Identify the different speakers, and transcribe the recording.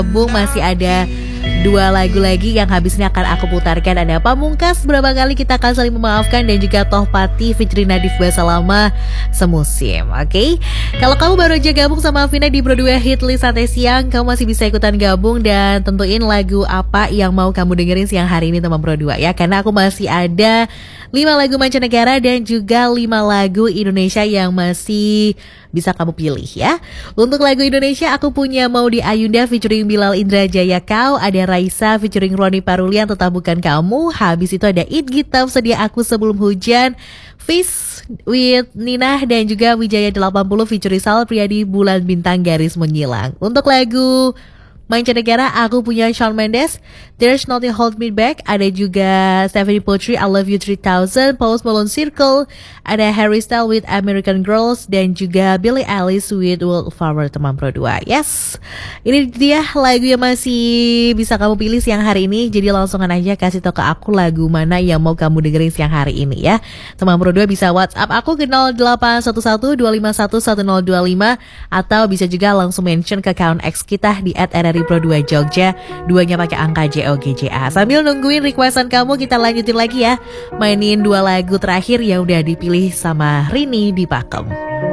Speaker 1: Bung, masih ada 2 lagu lagi yang habis ini akan aku putarkan. Ada Pamungkas, Berapa Kali Kita Akan Saling Memaafkan, dan juga Tohpati featuring Nadif Basalama, Semusim. Oke, kalau kamu baru aja gabung sama Vina di Bro 2 Hit List Santai Siang, kamu masih bisa ikutan gabung dan tentuin lagu apa yang mau kamu dengerin siang hari ini teman Bro 2 ya. Karena aku masih ada 5 lagu mancanegara dan juga 5 lagu Indonesia yang masih bisa kamu pilih ya. Untuk lagu Indonesia aku punya Maudy Ayunda featuring Bilal Indrajaya Kau, ada Raisa featuring Roni Parulian Tetap Bukan Kamu, habis itu ada It Gitam Sedia Aku Sebelum Hujan, Fish with Nina, dan juga Wijaya 80 featuring Sal Priadi Bulan Bintang Garis Menyilang. Untuk lagu mancanegara aku punya Shawn Mendes, There's Nothing Hold Me Back, ada juga Stephanie Potri, I Love You 3000, Post Malone Circle, ada Harry Styles with American Girls, dan juga Billie Eilish with Wildflower teman Pro 2. Yes, ini dia lagu yang masih bisa kamu pilih siang hari ini. Jadi langsungan aja kasih tau ke aku lagu mana yang mau kamu dengerin siang hari ini ya. Teman Pro 2 bisa WhatsApp aku ke 0811-251-1025, atau bisa juga langsung mention ke account X kita di @RRI Pro 2 Jogja, 2-nya pakai angka JOGJA. Sambil nungguin requestan kamu, kita lanjutin lagi ya, mainin 2 lagu terakhir yang udah dipilih sama Rini di Pakem.